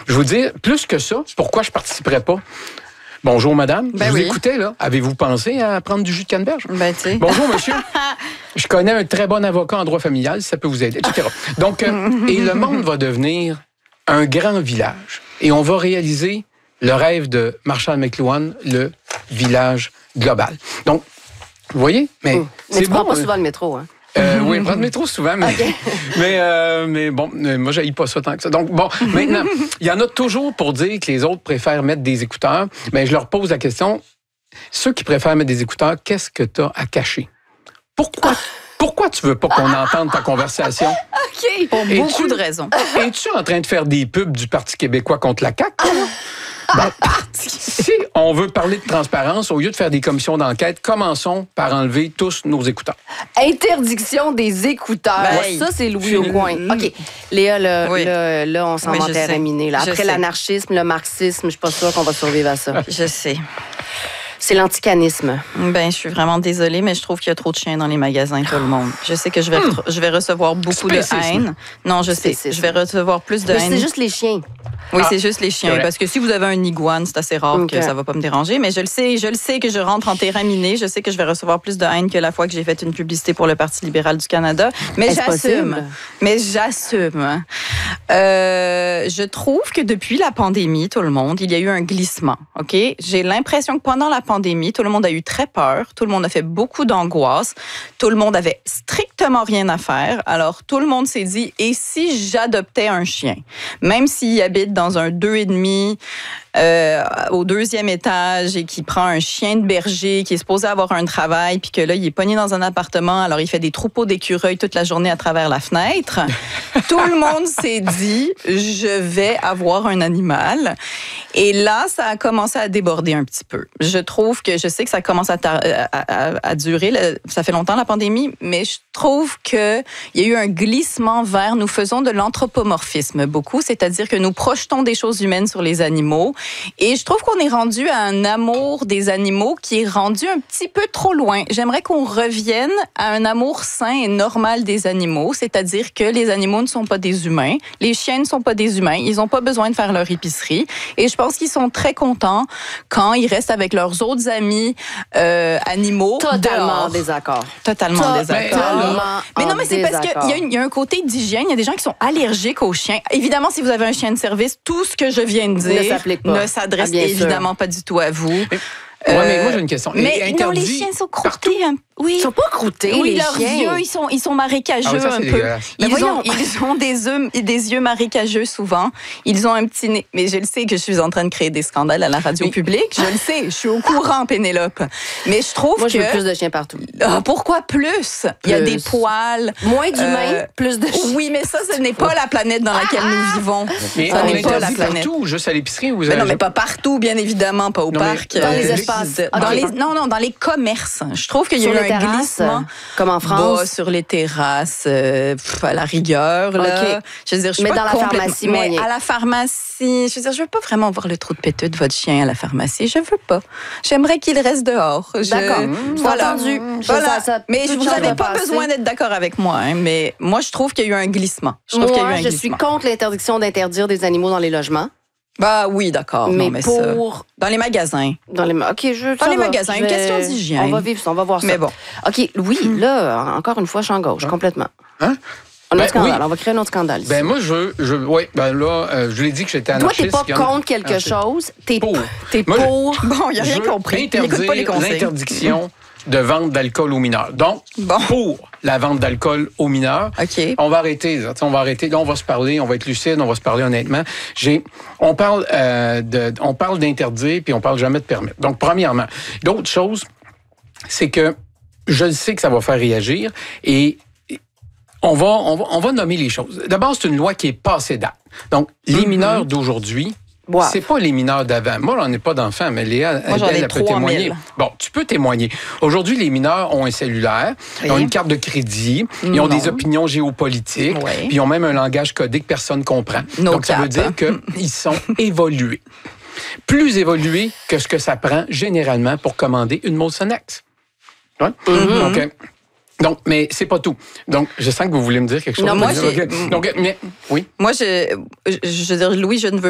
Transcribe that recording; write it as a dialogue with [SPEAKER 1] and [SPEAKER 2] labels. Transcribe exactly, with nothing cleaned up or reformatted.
[SPEAKER 1] je vous dis, plus que ça, pourquoi je ne participerais pas? Bonjour, madame.
[SPEAKER 2] Ben
[SPEAKER 1] je vous
[SPEAKER 2] oui.
[SPEAKER 1] écoutais, là. Avez-vous pensé à prendre du jus de canneberge?
[SPEAKER 2] Ben, tu sais.
[SPEAKER 1] Bonjour, monsieur. Je connais un très bon avocat en droit familial, si ça peut vous aider, et cetera. Donc, euh, et le monde va devenir un grand village. Et on va réaliser le rêve de Marshall McLuhan, le village global. Donc, vous voyez? Mais,
[SPEAKER 3] Mmh. mais tu
[SPEAKER 1] bon,
[SPEAKER 3] prends pas
[SPEAKER 1] euh,
[SPEAKER 3] souvent le métro, hein?
[SPEAKER 1] Euh, oui, prendre le métro souvent, mais,
[SPEAKER 3] Okay.
[SPEAKER 1] mais, euh, mais bon, euh, moi, j'haïs pas ça tant que ça. Donc, bon, maintenant, il y en a toujours pour dire que les autres préfèrent mettre des écouteurs, mais je leur pose la question, ceux qui préfèrent mettre des écouteurs, qu'est-ce que tu as à cacher? Pourquoi, pourquoi tu veux pas qu'on entende ta conversation?
[SPEAKER 2] OK. Pour
[SPEAKER 1] Es-tu-
[SPEAKER 2] beaucoup de raisons.
[SPEAKER 1] Es-tu en train de faire des pubs du Parti québécois contre la C A Q? Ben, si on veut parler de transparence, au lieu de faire des commissions d'enquête, commençons par enlever tous nos écouteurs.
[SPEAKER 3] Interdiction des écouteurs.
[SPEAKER 2] Ben,
[SPEAKER 3] ça, c'est Louis
[SPEAKER 1] je-
[SPEAKER 3] au coin. OK. Léa, là,
[SPEAKER 2] Oui.
[SPEAKER 3] là, là, on s'en
[SPEAKER 2] Oui,
[SPEAKER 3] va en
[SPEAKER 2] je
[SPEAKER 3] terre
[SPEAKER 2] sais.
[SPEAKER 3] minée, là.
[SPEAKER 2] Je
[SPEAKER 3] Après
[SPEAKER 2] sais.
[SPEAKER 3] l'anarchisme, le marxisme, je suis pas sûre qu'on va survivre à ça.
[SPEAKER 2] Je sais.
[SPEAKER 3] C'est l'anticanisme.
[SPEAKER 2] Ben, je suis vraiment désolée, mais je trouve qu'il y a trop de chiens dans les magasins, tout le monde. Je sais que je vais, retr- je vais recevoir beaucoup de
[SPEAKER 1] Spécisme.
[SPEAKER 2] haine. Non, je sais.
[SPEAKER 3] Spécisme.
[SPEAKER 2] Je vais recevoir plus de
[SPEAKER 3] Mais
[SPEAKER 2] haine.
[SPEAKER 3] c'est juste les chiens.
[SPEAKER 2] Oui,
[SPEAKER 1] Ah,
[SPEAKER 2] c'est juste les chiens.
[SPEAKER 1] correct.
[SPEAKER 2] Parce que si vous avez un iguane, c'est assez rare
[SPEAKER 3] Ok.
[SPEAKER 2] que ça va pas me déranger. Mais je le sais, je le sais que je rentre en terrain miné. Je sais que je vais recevoir plus de haine que la fois que j'ai fait une publicité pour le Parti libéral du Canada. Mais
[SPEAKER 3] Est-ce
[SPEAKER 2] j'assume.
[SPEAKER 3] possible?
[SPEAKER 2] Mais j'assume. Euh, je trouve que depuis la pandémie, tout le monde, il y a eu un glissement. OK? J'ai l'impression que pendant la pandémie, tout le monde a eu très peur. Tout le monde a fait beaucoup d'angoisse. Tout le monde avait strictement rien à faire. Alors, tout le monde s'est dit, et si j'adoptais un chien? Même s'il habite dans un deux et demi euh, au deuxième étage et qui prend un chien de berger qui est supposé avoir un travail puis que là, il est pogné dans un appartement, alors il fait des troupeaux d'écureuils toute la journée à travers la fenêtre. Tout le monde s'est dit, je vais avoir un animal. Et là, ça a commencé à déborder un petit peu. Je trouve que, je sais que ça commence à, tar- à, à, à durer, là, ça fait longtemps la pandémie, mais je trouve qu'il y a eu un glissement vers, nous faisons de l'anthropomorphisme beaucoup, c'est-à-dire que nous projetons des choses humaines sur les animaux. Et je trouve qu'on est rendu à un amour des animaux qui est rendu un petit peu trop loin. J'aimerais qu'on revienne à un amour sain et normal des animaux, c'est-à-dire que les animaux ne sont pas des humains, les chiens ne sont pas des humains, ils n'ont pas besoin de faire leur épicerie. Et je pense qu'ils sont très contents quand ils restent avec leurs autres amis euh, animaux
[SPEAKER 3] Totalement en
[SPEAKER 2] dehors.
[SPEAKER 3] désaccord.
[SPEAKER 2] Totalement en désaccord.
[SPEAKER 3] Totalement
[SPEAKER 2] Mais non,
[SPEAKER 3] en
[SPEAKER 2] mais c'est parce qu'il
[SPEAKER 3] désaccord.
[SPEAKER 2] y, a une- il y a un côté d'hygiène. Il y a des gens qui sont allergiques aux chiens. Évidemment, si vous avez un chien de service, tout ce que je viens de dire
[SPEAKER 3] Ne s'applique pas.
[SPEAKER 2] ne s'adresse
[SPEAKER 3] Ah, bien sûr.
[SPEAKER 2] évidemment pas du tout à vous.
[SPEAKER 1] Oui, mais moi, j'ai une question.
[SPEAKER 2] Mais
[SPEAKER 1] Et
[SPEAKER 2] non, les
[SPEAKER 1] interdit
[SPEAKER 2] chiens sont
[SPEAKER 1] partout?
[SPEAKER 2] croûtés. hein. Oui.
[SPEAKER 3] Ils sont pas croûtés,
[SPEAKER 2] Oui,
[SPEAKER 3] les
[SPEAKER 2] leurs
[SPEAKER 3] chiens.
[SPEAKER 2] yeux, ils sont, ils sont marécageux
[SPEAKER 1] Ah oui, ça, c'est
[SPEAKER 2] un peu.
[SPEAKER 1] dégueulasse.
[SPEAKER 2] Ils
[SPEAKER 3] Mais
[SPEAKER 2] ont,
[SPEAKER 3] voyons.
[SPEAKER 2] ils ont des yeux, des yeux marécageux souvent. Ils ont un petit nez. Mais je le sais que je suis en train de créer des scandales à la radio
[SPEAKER 1] Mais-
[SPEAKER 2] publique. Je le sais. Je suis au courant, Pénélope. Mais je trouve
[SPEAKER 3] Moi, je
[SPEAKER 2] que...
[SPEAKER 3] veux plus de chiens partout.
[SPEAKER 2] Ah, pourquoi plus? Il y a
[SPEAKER 3] Plus.
[SPEAKER 2] des poils.
[SPEAKER 3] Moins d'humains,
[SPEAKER 2] Euh,
[SPEAKER 3] plus de chiens.
[SPEAKER 2] Oui, mais ça, ce n'est pas la planète dans laquelle nous vivons.
[SPEAKER 1] Mais
[SPEAKER 2] Ça
[SPEAKER 1] on
[SPEAKER 2] n'est pas la
[SPEAKER 1] interdit
[SPEAKER 2] planète.
[SPEAKER 1] partout, juste à l'épicerie ou vous
[SPEAKER 2] Mais non,
[SPEAKER 1] avez-
[SPEAKER 2] mais pas partout, bien évidemment, pas au
[SPEAKER 1] Non, mais
[SPEAKER 2] parc.
[SPEAKER 1] dans
[SPEAKER 3] les
[SPEAKER 2] Euh,
[SPEAKER 3] espaces.
[SPEAKER 2] Dans
[SPEAKER 3] Ok.
[SPEAKER 2] les, non, non, dans les commerces. Je trouve qu'il y a
[SPEAKER 3] Sur
[SPEAKER 2] eu
[SPEAKER 3] les
[SPEAKER 2] un
[SPEAKER 3] terrasses,
[SPEAKER 2] glissement.
[SPEAKER 3] comme en France.
[SPEAKER 2] Bas sur les terrasses, euh, pff, à la rigueur. Là.
[SPEAKER 3] Ok.
[SPEAKER 2] Je veux dire, je suis
[SPEAKER 3] Mais
[SPEAKER 2] pas
[SPEAKER 3] dans la
[SPEAKER 2] complètement-
[SPEAKER 3] pharmacie,
[SPEAKER 2] mais
[SPEAKER 3] moyen.
[SPEAKER 2] à la pharmacie, je veux dire, je veux pas vraiment voir le trou de péteux de votre chien à la pharmacie. Je veux pas. J'aimerais qu'il reste dehors. Je-
[SPEAKER 3] D'accord.
[SPEAKER 2] Voilà.
[SPEAKER 3] Entendu. Je-
[SPEAKER 2] Voilà.
[SPEAKER 3] ça- ça-
[SPEAKER 2] mais
[SPEAKER 3] toute
[SPEAKER 2] vous
[SPEAKER 3] chose
[SPEAKER 2] n'avez
[SPEAKER 3] va
[SPEAKER 2] pas
[SPEAKER 3] passer.
[SPEAKER 2] besoin d'être d'accord avec moi. Hein, mais moi, je trouve qu'il y a eu un glissement. Je trouve qu'il y a eu
[SPEAKER 3] Moi,
[SPEAKER 2] un
[SPEAKER 3] je suis
[SPEAKER 2] glissement.
[SPEAKER 3] contre l'interdiction d'interdire des animaux dans les logements.
[SPEAKER 2] Bah oui, d'accord.
[SPEAKER 3] mais
[SPEAKER 2] non, mais
[SPEAKER 3] pour...
[SPEAKER 2] ça, dans les magasins.
[SPEAKER 3] Dans les, OK, je,
[SPEAKER 2] Dans
[SPEAKER 3] ça
[SPEAKER 2] les
[SPEAKER 3] va.
[SPEAKER 2] magasins,
[SPEAKER 3] Je
[SPEAKER 2] une
[SPEAKER 3] vais-
[SPEAKER 2] question d'hygiène.
[SPEAKER 3] On va vivre ça, on va voir ça.
[SPEAKER 2] Mais bon.
[SPEAKER 3] OK, oui, là, encore une fois, je suis en gauche, complètement.
[SPEAKER 1] Hein?
[SPEAKER 3] Un autre
[SPEAKER 1] Ben,
[SPEAKER 3] scandale,
[SPEAKER 1] oui.
[SPEAKER 3] on va créer un autre scandale. ici.
[SPEAKER 1] Ben moi, je... je oui, ben là, euh, je l'ai dit que j'étais
[SPEAKER 3] Toi,
[SPEAKER 1] anarchiste.
[SPEAKER 3] t'es pas
[SPEAKER 1] il y en a-
[SPEAKER 3] contre quelque
[SPEAKER 1] Ah, c'est-
[SPEAKER 3] chose, t'es
[SPEAKER 1] Pour.
[SPEAKER 3] t'es
[SPEAKER 1] Moi, je-
[SPEAKER 3] pour...
[SPEAKER 2] Bon, il n'y a rien
[SPEAKER 1] Je veux
[SPEAKER 2] compris. Il n'écoute
[SPEAKER 1] interdire
[SPEAKER 2] pas les conseils.
[SPEAKER 1] l'interdiction de vente d'alcool aux mineurs. Donc,
[SPEAKER 2] Bon.
[SPEAKER 1] pour la vente d'alcool aux mineurs,
[SPEAKER 2] OK.
[SPEAKER 1] on va arrêter. Là, on va arrêter. Là, on va se parler. On va être lucide. On va se parler honnêtement. J'ai, on parle, euh, de, on parle d'interdire puis on parle jamais de permettre. Donc, premièrement, l'autre chose, c'est que je le sais que ça va faire réagir et on va, on va, on va nommer les choses. D'abord, c'est une loi qui est passée date. Donc, les mineurs d'aujourd'hui.
[SPEAKER 3] Boivent.
[SPEAKER 1] C'est pas les mineurs d'avant. Moi, j'en ai pas d'enfants, mais Léa,
[SPEAKER 2] Moi, j'en
[SPEAKER 1] elle,
[SPEAKER 2] ai
[SPEAKER 1] elle peut
[SPEAKER 2] trois
[SPEAKER 1] témoigner.
[SPEAKER 2] mille.
[SPEAKER 1] Bon, tu peux témoigner. Aujourd'hui, les mineurs ont un cellulaire,
[SPEAKER 2] Oui.
[SPEAKER 1] ils ont une carte de crédit, ils ont
[SPEAKER 2] Non.
[SPEAKER 1] des opinions géopolitiques,
[SPEAKER 2] Oui.
[SPEAKER 1] puis ils ont même un langage codé que personne comprend.
[SPEAKER 2] No
[SPEAKER 1] Donc, ça
[SPEAKER 2] cap.
[SPEAKER 1] veut dire qu'ils sont évolués. Plus évolués que ce que ça prend généralement pour commander une Molson X. Ouais? Donc, euh, donc, mais c'est pas tout. Donc, je sens que vous voulez me dire quelque chose.
[SPEAKER 2] Non, moi,
[SPEAKER 1] Ok.
[SPEAKER 2] j'ai-
[SPEAKER 1] Donc, mais, oui.
[SPEAKER 2] Moi, je, je, je veux dire, Louis, je ne veux